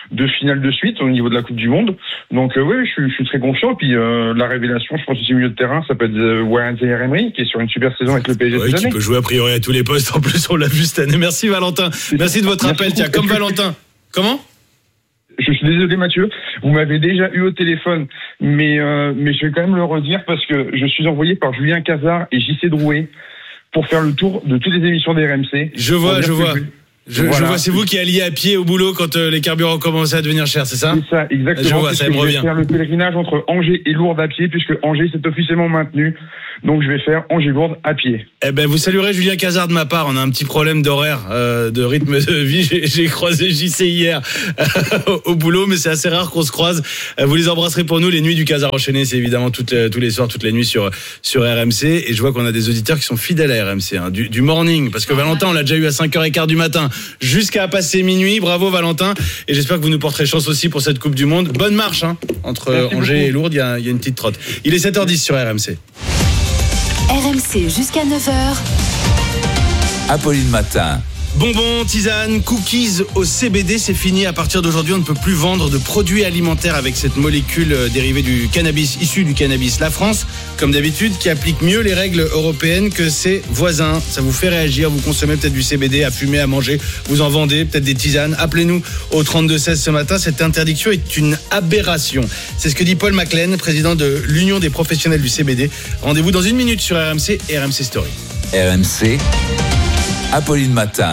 deux finales de suite au niveau de la Coupe du Monde. Donc euh, oui, je suis, je suis très confiant. Et puis euh, la révélation, je pense aussi au milieu de terrain, ça peut être euh, Warren Zaïre-Emery qui est sur une super saison avec le P S G ouais, cette qui année. peut jouer a priori à tous les postes. En plus, on l'a vu cette année. Merci Valentin. Merci de votre Merci appel. Tiens, comme Valentin. Comment ? Je suis désolé Mathieu, vous m'avez déjà eu au téléphone, mais euh, mais je vais quand même le redire parce que je suis envoyé par Julien Cazard et J C Drouet pour faire le tour de toutes les émissions des R M C. Je vois, je vois. Je, voilà. je vois, c'est vous qui alliez à pied au boulot quand euh, les carburants commençaient à devenir chers, c'est ça ? C'est ça, exactement. Je vois, ça me je revient. vais faire le pèlerinage entre Angers et Lourdes à pied, puisque Angers s'est officiellement maintenu. Donc je vais faire Angers-Lourdes à pied. Eh ben, vous saluerez Julien Cazard de ma part. On a un petit problème d'horaire, euh, de rythme de vie. J'ai, j'ai croisé J C hier euh, au boulot, mais c'est assez rare qu'on se croise. Euh, vous les embrasserez pour nous. Les nuits du Cazard enchaîné, c'est évidemment toutes, euh, tous les soirs, toutes les nuits sur sur R M C. Et je vois qu'on a des auditeurs qui sont fidèles à R M C, hein, du, du morning, parce que Valentin, on l'a déjà eu à cinq heures quinze du matin, jusqu'à passer minuit. Bravo Valentin. Et j'espère que vous nous porterez chance aussi pour cette Coupe du Monde. Bonne marche hein, entre Merci Angers beaucoup. et Lourdes. Il y a, il y a une petite trotte. Il est sept heures dix sur R M C. R M C jusqu'à neuf heures. Apolline Matin. Bonbons, tisanes, cookies au C B D, c'est fini. À partir d'aujourd'hui, on ne peut plus vendre de produits alimentaires avec cette molécule dérivée du cannabis, issue du cannabis. La France, comme d'habitude, qui applique mieux les règles européennes que ses voisins. Ça vous fait réagir, vous consommez peut-être du C B D à fumer, à manger, vous en vendez, peut-être des tisanes. Appelez-nous au trente-deux seize ce matin. Cette interdiction est une aberration. C'est ce que dit Paul Maclean, président de l'Union des professionnels du C B D. Rendez-vous dans une minute sur R M C et R M C Story. R M C, Apolline Matin.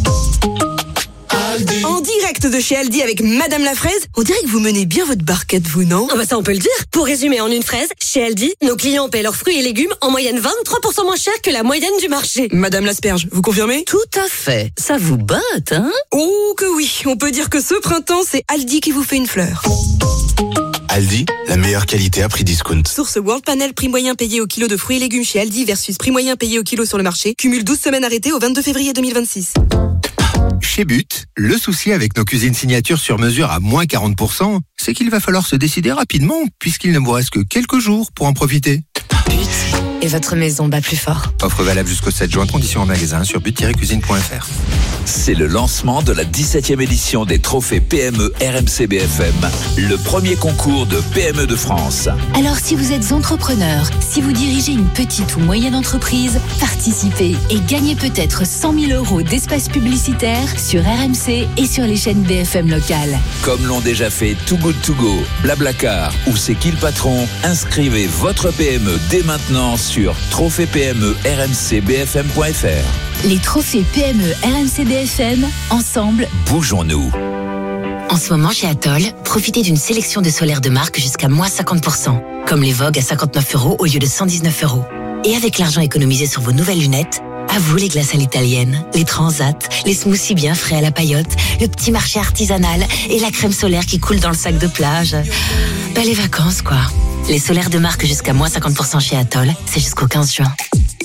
En direct de chez Aldi avec Madame la Fraise, on dirait que vous menez bien votre barquette, vous, non ? Ah bah ça on peut le dire. Pour résumer en une fraise, chez Aldi, nos clients paient leurs fruits et légumes en moyenne vingt-trois pour cent moins cher que la moyenne du marché. Madame l'asperge, vous confirmez ? Tout à fait. Ça vous botte, hein ? Oh que oui, on peut dire que ce printemps, c'est Aldi qui vous fait une fleur. Aldi, la meilleure qualité à prix discount. Source World Panel, prix moyen payé au kilo de fruits et légumes chez Aldi versus prix moyen payé au kilo sur le marché. Cumule douze semaines arrêtées au vingt-deux février deux mille vingt-six. Chez But, le souci avec nos cuisines signature sur mesure à moins quarante pour cent, c'est qu'il va falloir se décider rapidement puisqu'il ne vous reste que quelques jours pour en profiter. But et votre maison bat plus fort. Offre valable jusqu'au sept juin, conditions en magasin sur but tiret cuisine point f r. C'est le lancement de la dix-septième édition des trophées P M E R M C B F M, le premier concours de P M E de France. Alors si vous êtes entrepreneur, si vous dirigez une petite ou moyenne entreprise, participez et gagnez peut-être cent mille euros d'espace publicitaire sur R M C et sur les chaînes B F M locales. Comme l'ont déjà fait Too Good To Go, Blablacar ou C'est qui le patron, inscrivez votre P M E dès maintenant sur trophée P M E R M C B F M point f r. Les trophées P M E R M C B F M, ensemble, bougeons-nous. En ce moment, chez Atoll, profitez d'une sélection de solaires de marque jusqu'à moins cinquante pour cent. Comme les Vogue à cinquante-neuf euros au lieu de cent dix-neuf euros. Et avec l'argent économisé sur vos nouvelles lunettes, à vous les glaces à l'italienne, les transats, les smoothies bien frais à la paillote, le petit marché artisanal et la crème solaire qui coule dans le sac de plage. Ben, les vacances, quoi. Les solaires de marque jusqu'à moins cinquante pour cent chez Atoll, c'est jusqu'au quinze juin.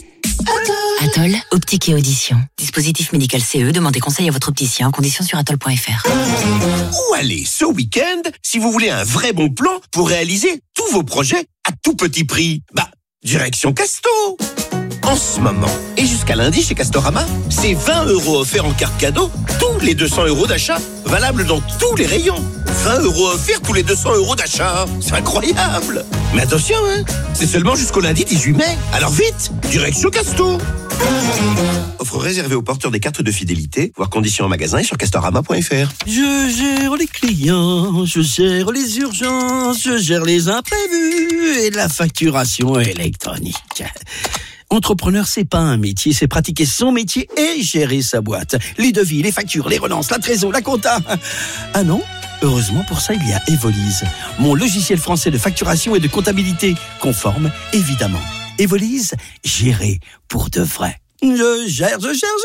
Atoll, optique et audition. Dispositif médical C E, demandez conseil à votre opticien en conditions sur atoll point f r. Où aller ce week-end si vous voulez un vrai bon plan pour réaliser tous vos projets à tout petit prix? Bah, direction Casto. En ce moment, et jusqu'à lundi chez Castorama, c'est vingt euros offerts en carte cadeau tous les deux cents euros d'achat, valable dans tous les rayons. vingt euros offerts tous les deux cents euros d'achat. C'est incroyable. Mais attention, hein, c'est seulement jusqu'au lundi dix-huit mai. Alors vite, direction Casto. Offre réservée aux porteurs des cartes de fidélité, voire conditions en magasin et sur castorama point f r. Je gère les clients, je gère les urgences, je gère les imprévus et la facturation électronique. Entrepreneur, c'est pas un métier, c'est pratiquer son métier et gérer sa boîte. Les devis, les factures, les relances, la trésor, la compta. Ah non ? Heureusement, pour ça, il y a Evolise, mon logiciel français de facturation et de comptabilité, conforme, évidemment. Evolise, gérer pour de vrai. Je gère, je gère,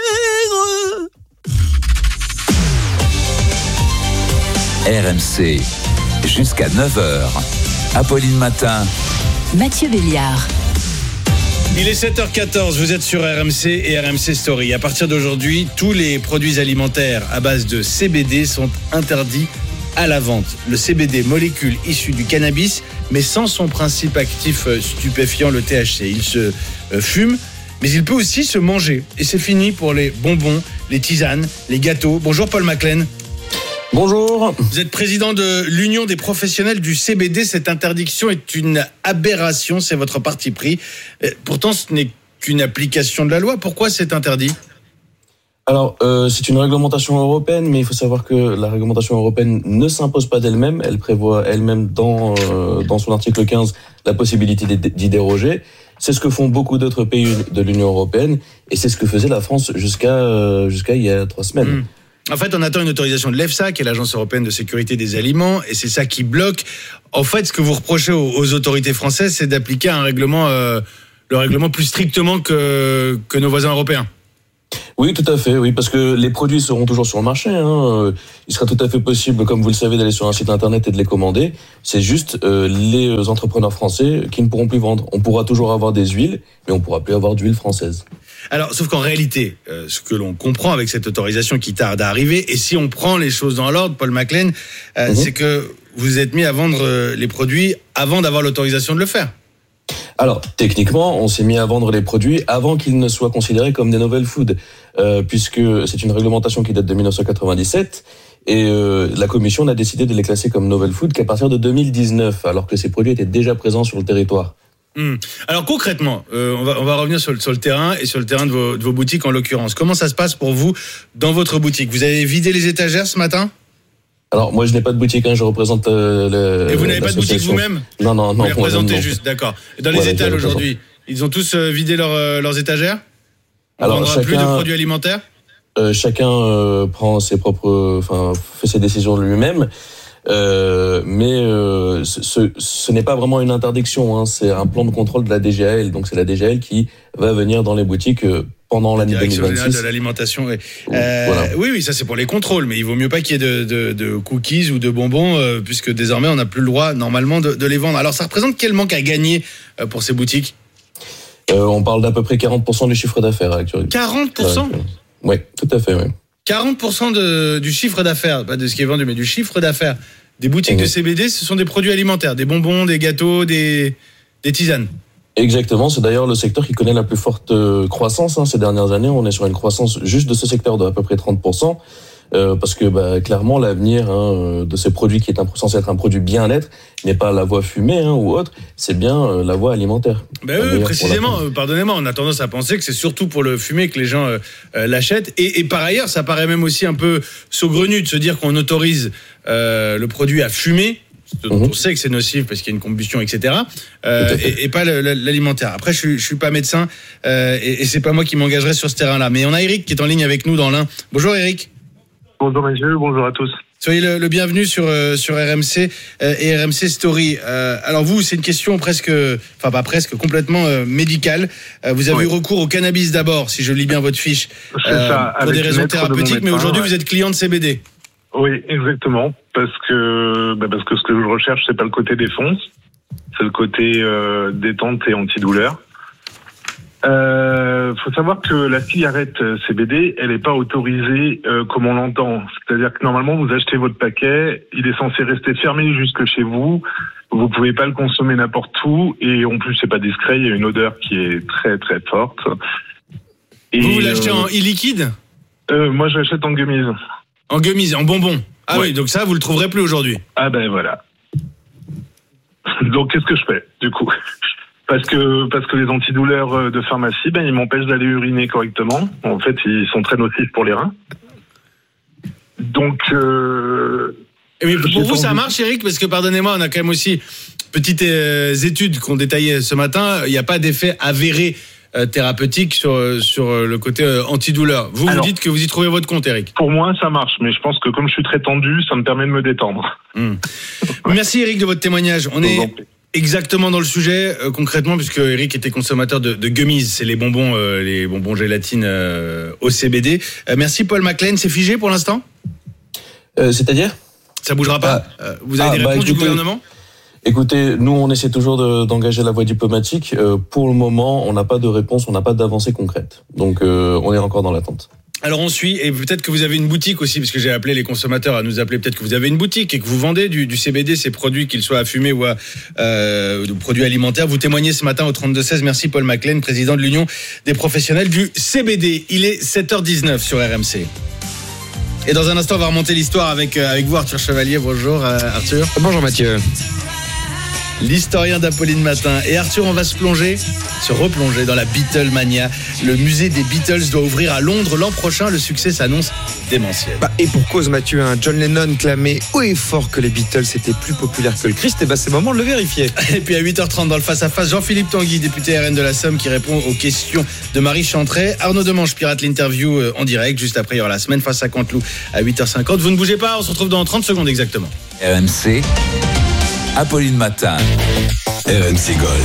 je gère. R M C, jusqu'à neuf heures. Apolline Matin. Mathieu Béliard. Il est sept heures quatorze, vous êtes sur R M C et R M C Story. À partir d'aujourd'hui, tous les produits alimentaires à base de C B D sont interdits à la vente. Le C B D, molécule issue du cannabis, mais sans son principe actif stupéfiant, le T H C. Il se euh, fume, mais il peut aussi se manger. Et c'est fini pour les bonbons, les tisanes, les gâteaux. Bonjour Paul Maclean. Bonjour. Vous êtes président de l'Union des professionnels du C B D. Cette interdiction est une aberration, c'est votre parti pris. Pourtant, ce n'est qu'une application de la loi. Pourquoi c'est interdit ? Alors, euh, c'est une réglementation européenne, mais il faut savoir que la réglementation européenne ne s'impose pas d'elle-même. Elle prévoit elle-même dans euh, dans son article quinze la possibilité d'y déroger. C'est ce que font beaucoup d'autres pays de l'Union européenne, et c'est ce que faisait la France jusqu'à euh, jusqu'à il y a trois semaines. Mmh. En fait, on attend une autorisation de l'EFSA, qui est l'Agence européenne de sécurité des aliments, et c'est ça qui bloque. En fait, ce que vous reprochez aux, aux autorités françaises, c'est d'appliquer un règlement, euh, le règlement plus strictement que, que nos voisins européens. Oui, tout à fait, oui, parce que les produits seront toujours sur le marché. Hein. Il sera tout à fait possible, comme vous le savez, d'aller sur un site internet et de les commander. C'est juste euh, les entrepreneurs français qui ne pourront plus vendre. On pourra toujours avoir des huiles, mais on ne pourra plus avoir d'huile française. Alors, sauf qu'en réalité, euh, ce que l'on comprend avec cette autorisation qui tarde à arriver, et si on prend les choses dans l'ordre, Paul McLean, euh, mmh. c'est que vous êtes mis à vendre euh, les produits avant d'avoir l'autorisation de le faire. Alors, techniquement, on s'est mis à vendre les produits avant qu'ils ne soient considérés comme des novel food, euh, puisque c'est une réglementation qui date de dix-neuf cent quatre-vingt-dix-sept, et euh, la Commission n'a décidé de les classer comme novel food qu'à partir de deux mille dix-neuf, alors que ces produits étaient déjà présents sur le territoire. Hum. Alors concrètement, euh, on va on va revenir sur le, sur le terrain et sur le terrain de vos, de vos boutiques en l'occurrence. Comment ça se passe pour vous dans votre boutique ? Vous avez vidé les étagères ce matin ? Alors moi je n'ai pas de boutique, hein, je représente euh, le. Et vous n'avez pas de boutique vous-même ? Non non non. Vous les représentez non. juste, d'accord. Et dans les voilà, étals aujourd'hui, ils ont tous euh, vidé leur, euh, leurs étagères ? On ne vendra chacun, plus de produits alimentaires ? euh, Chacun euh, prend ses propres, enfin fait ses décisions de lui-même. Euh, mais euh, ce, ce, ce n'est pas vraiment une interdiction, hein, c'est un plan de contrôle de la D G A L. Donc c'est la D G A L qui va venir dans les boutiques euh, pendant l'année deux mille vingt-six. Direction générale de l'alimentation. Oui. Euh, voilà. oui, oui, ça c'est pour les contrôles, mais il vaut mieux pas qu'il y ait de, de, de cookies ou de bonbons, euh, puisque désormais on n'a plus le droit normalement de, de les vendre. Alors ça représente quel manque à gagner euh, pour ces boutiques ? euh, On parle d'à peu près quarante pour cent du chiffre d'affaires actuellement. quarante pour cent ? Oui, tout à fait, oui. quarante pour cent de, du chiffre d'affaires, pas de ce qui est vendu, mais du chiffre d'affaires des boutiques mmh. de C B D, ce sont des produits alimentaires, des bonbons, des gâteaux, des, des tisanes. Exactement, c'est d'ailleurs le secteur qui connaît la plus forte croissance hein, ces dernières années. On est sur une croissance juste de ce secteur de à peu près trente pour cent. Euh, parce que bah, clairement l'avenir hein, de ces produits qui est un, censé être un produit bien-être n'est pas la voie fumée hein, ou autre, c'est bien euh, la voie alimentaire. Ben oui, précisément, euh, pardonnez-moi, on a tendance à penser que c'est surtout pour le fumer que les gens euh, euh, l'achètent. Et, et par ailleurs, ça paraît même aussi un peu saugrenu de se dire qu'on autorise euh, le produit à fumer. Mmh. On sait que c'est nocif parce qu'il y a une combustion, et cetera. Euh, et, et pas le, l'alimentaire. Après, je suis, je suis pas médecin euh, et, et c'est pas moi qui m'engagerai sur ce terrain-là. Mais on a Eric qui est en ligne avec nous dans l'Ain. Bonjour Eric. Bonjour messieurs, bonjour à tous. Soyez le, le bienvenu sur euh, sur R M C euh, et R M C Story. Euh, alors vous, c'est une question presque, enfin pas presque, complètement euh, médicale. Euh, vous avez oui. eu recours au cannabis d'abord, si je lis bien votre fiche, euh, ça, pour des raisons thérapeutiques, de mais aujourd'hui ouais. vous êtes client de C B D. Oui, exactement, parce que bah parce que ce que je recherche, c'est pas le côté défonce, c'est le côté euh, détente et antidouleur. Euh, faut savoir que la cigarette C B D, elle n'est pas autorisée euh, comme on l'entend. C'est-à-dire que normalement, vous achetez votre paquet, il est censé rester fermé jusque chez vous. Vous pouvez pas le consommer n'importe où, et en plus, c'est pas discret. Il y a une odeur qui est très très forte. Et vous, vous l'achetez euh, en e-liquide ? euh, Moi, je l'achète en gummies. En gummies, en bonbons. Ah ouais. Oui, donc ça, vous le trouverez plus aujourd'hui. Ah ben voilà. Donc qu'est-ce que je fais du coup ? Parce que parce que les antidouleurs de pharmacie, ben ils m'empêchent d'aller uriner correctement. En fait, ils sont très nocifs pour les reins. Donc. Euh, Mais pour vous, ça marche, Eric, parce que pardonnez-moi, on a quand même aussi petites euh, études qu'on détaillait ce matin. Il n'y a pas d'effet avéré euh, thérapeutique sur sur le côté euh, antidouleur. Vous Alors, vous dites que vous y trouvez votre compte, Eric. Pour moi, ça marche, mais je pense que comme je suis très tendu, ça me permet de me détendre. Mmh. Merci, Eric, de votre témoignage. On est exactement dans le sujet euh, concrètement, puisque Eric était consommateur de, de gummies, c'est les bonbons, euh, les bonbons gélatine euh, au C B D. Euh, merci Paul McLean. C'est figé pour l'instant ? euh, C'est-à-dire ? Ça bougera pas. Ah, euh, vous avez ah, des réponses bah, écoutez, du gouvernement ? Écoutez, nous on essaie toujours de, d'engager la voie diplomatique. Euh, pour le moment, on n'a pas de réponse, on n'a pas d'avancée concrète. Donc euh, on est encore dans l'attente. Alors on suit, et peut-être que vous avez une boutique aussi, parce que j'ai appelé les consommateurs à nous appeler, peut-être que vous avez une boutique et que vous vendez du, du C B D, ces produits, qu'ils soient à fumer ou à euh, produits alimentaires. Vous témoignez ce matin au trente-deux seize. Merci Paul McLean, président de l'Union des professionnels du C B D. Il est sept heures dix-neuf sur R M C. Et dans un instant, on va remonter l'histoire avec, euh, avec vous, Arthur Chevalier. Bonjour euh, Arthur. Bonjour Mathieu. L'historien d'Apolline Matin. Et Arthur, on va se plonger, se replonger dans la Beatlemania. Le musée des Beatles doit ouvrir à Londres l'an prochain. Le succès s'annonce démentiel. Bah, et pour cause Mathieu, hein, John Lennon clamait haut et fort que les Beatles étaient plus populaires que le Christ. Et bah c'est le moment de le vérifier. Et puis à huit heures trente dans le face-à-face, Jean-Philippe Tanguy, député R N de la Somme, qui répond aux questions de Marie Chantray. Arnaud Demange pirate l'interview en direct. Juste après, il y aura la semaine face à Canteloup à huit heures cinquante. Vous ne bougez pas, on se retrouve dans trente secondes exactement. R M C, Apolline Matin. R M C Gold.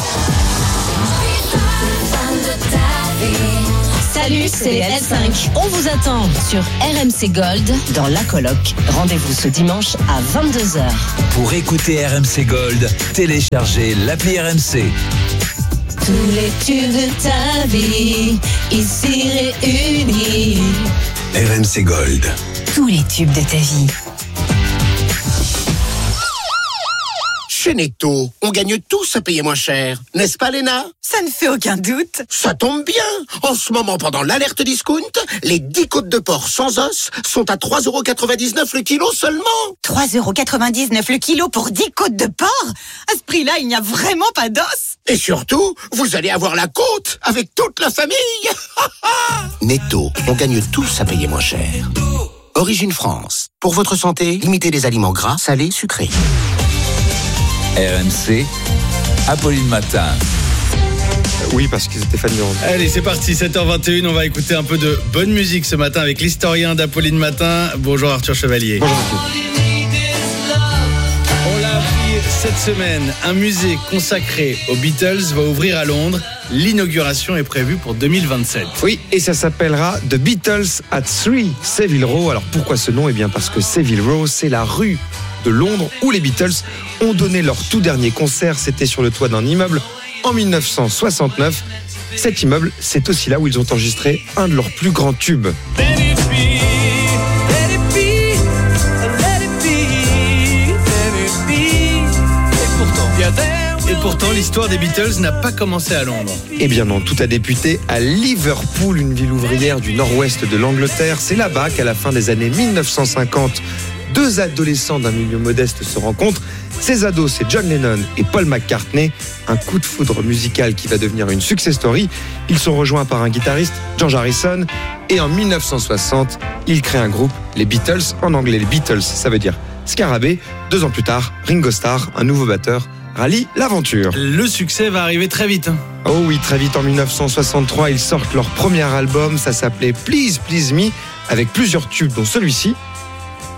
Salut, c'est les L cinq. On vous attend sur R M C Gold dans La Coloc. Rendez-vous ce dimanche à vingt-deux heures. Pour écouter R M C Gold, téléchargez l'appli R M C. Tous les tubes de ta vie, ici réunis. R M C Gold. Tous les tubes de ta vie. Chez Netto, on gagne tous à payer moins cher. N'est-ce pas, Léna? Ça ne fait aucun doute. Ça tombe bien. En ce moment, pendant l'alerte discount, les dix côtes de porc sans os sont à trois euros quatre-vingt-dix-neuf le kilo seulement. trois euros quatre-vingt-dix-neuf le kilo pour dix côtes de porc? À ce prix-là, il n'y a vraiment pas d'os. Et surtout, vous allez avoir la côte avec toute la famille. Netto, on gagne tous à payer moins cher. Origine France. Pour votre santé, limitez les aliments gras, salés, sucrés. R M C, Apolline Matin. Oui, parce qu'ils étaient fans de Ronde. Allez, c'est parti, sept heures vingt et une. On va écouter un peu de bonne musique ce matin avec l'historien d'Apolline Matin. Bonjour Arthur Chevalier. Bonjour. On l'a appris cette semaine. Un musée consacré aux Beatles va ouvrir à Londres. L'inauguration est prévue pour deux mille vingt-sept. Oui, et ça s'appellera The Beatles at three Savile Row. Alors pourquoi ce nom? Eh bien parce que Savile Row, c'est la rue de Londres où les Beatles ont donné leur tout dernier concert. C'était sur le toit d'un immeuble en dix-neuf cent soixante-neuf. Cet immeuble, c'est aussi là où ils ont enregistré un de leurs plus grands tubes. Et pourtant, l'histoire des Beatles n'a pas commencé à Londres. Eh bien non, tout a débuté à Liverpool, une ville ouvrière du nord-ouest de l'Angleterre. C'est là-bas qu'à la fin des années dix-neuf cent cinquante, deux adolescents d'un milieu modeste se rencontrent. Ces ados, c'est John Lennon et Paul McCartney. Un coup de foudre musical qui va devenir une success story. Ils sont rejoints par un guitariste, George Harrison. Et en dix-neuf cent soixante, ils créent un groupe, les Beatles. En anglais, les Beatles, ça veut dire Scarabée. Deux ans plus tard, Ringo Starr, un nouveau batteur, rallie l'aventure. Le succès va arriver très vite. Oh oui, très vite. En dix-neuf cent soixante-trois, ils sortent leur premier album. Ça s'appelait Please Please Me, avec plusieurs tubes, dont celui-ci.